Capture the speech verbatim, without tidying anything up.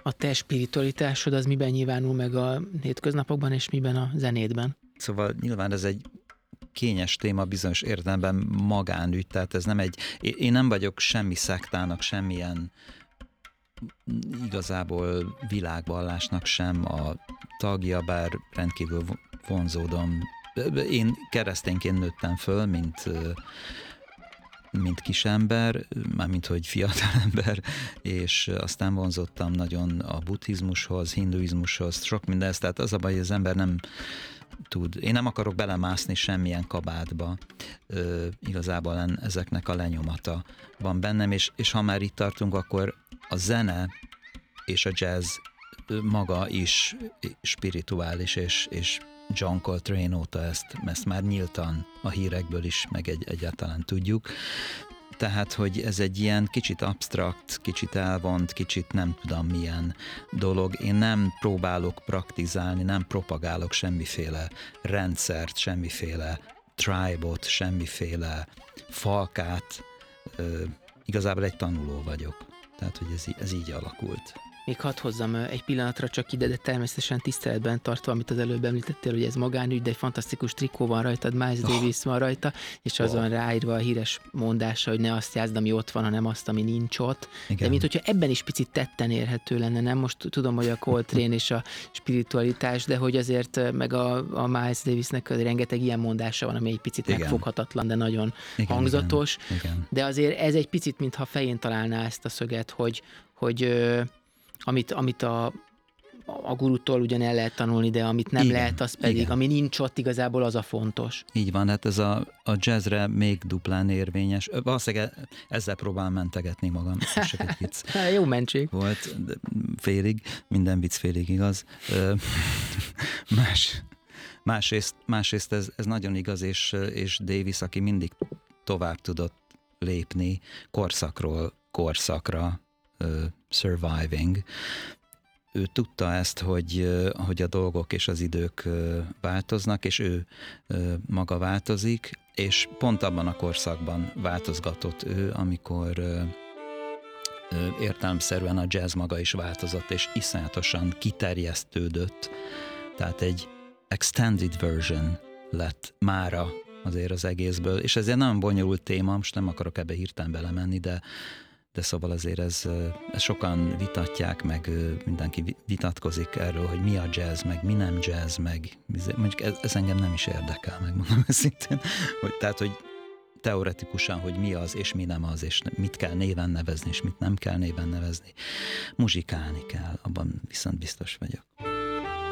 A te spiritualitásod az miben nyilvánul meg a hétköznapokban, és miben a zenédben? Szóval nyilván ez egy kényes téma bizonyos értelemben magánügy, tehát ez nem egy, én nem vagyok semmi szektának, semmilyen igazából világvallásnak sem a tagja, bár rendkívül vonzódom. Én keresztényként nőttem föl, mint mint kisember, mármint hogy fiatalember, és aztán vonzottam nagyon a buddhizmushoz, hinduizmushoz, sok mindenhez, tehát az a baj, hogy az ember nem tud, én nem akarok belemászni semmilyen kabátba, Ö, igazából ezeknek a lenyomata van bennem, és, és ha már itt tartunk, akkor a zene és a jazz maga is spirituális, és, és John Coltrane óta ezt, ezt már nyíltan a hírekből is, meg egy, egyáltalán tudjuk. Tehát, hogy ez egy ilyen kicsit absztrakt, kicsit elvont, kicsit nem tudom milyen dolog. Én nem próbálok praktizálni, nem propagálok semmiféle rendszert, semmiféle tribe-ot, semmiféle falkát. Ö, igazából egy tanuló vagyok. Tehát, hogy ez, ez így alakult. Még hadd hozzam egy pillanatra csak ide, de természetesen tiszteletben tartva, amit az előbb említettél, hogy ez magánügy, de egy fantasztikus trikó van rajtad, Miles oh. Davis van rajta, és az oh. van ráírva a híres mondása, hogy ne azt játszd, ami ott van, hanem azt, ami nincs ott. Igen. De mint hogyha ebben is picit tetten érhető lenne, nem? Most tudom, hogy a Coltrane és a spiritualitás, de hogy azért meg a, a Miles Davisnek rengeteg ilyen mondása van, ami egy picit igen. megfoghatatlan, de nagyon igen, hangzatos. Igen. Igen. De azért ez egy picit, mintha fején találná ezt a szöget, hogy, hogy Amit, amit a, a gurutól ugyan el lehet tanulni, de amit nem igen, lehet, az pedig, igen. ami nincs ott, igazából az a fontos. Így van, hát ez a, a jazzre még duplán érvényes. Valószínűleg ezzel próbálom mentegetni magam. Csak egy vicc. Jó mentség. Volt félig, minden vicc félig igaz. Más, másrészt másrészt ez, ez nagyon igaz, és, és Davis, aki mindig tovább tudott lépni korszakról korszakra, Uh, surviving. Ő tudta ezt, hogy, uh, hogy a dolgok és az idők uh, változnak, és ő uh, maga változik, és pont abban a korszakban változgatott ő, amikor uh, uh, értelemszerűen a jazz maga is változott, és iszonyatosan kiterjesztődött. Tehát egy extended version lett mára azért az egészből, és ez egy nagyon bonyolult téma, most nem akarok ebbe hirtelen belemenni, de de szóval azért ez, ez sokan vitatják, meg mindenki vitatkozik erről, hogy mi a jazz, meg mi nem jazz, meg mondjuk ez, ez engem nem is érdekel, megmondom őszintén, hogy, tehát, hogy teoretikusan, hogy mi az, és mi nem az, és mit kell néven nevezni, és mit nem kell néven nevezni. Muzsikálni kell, abban viszont biztos vagyok.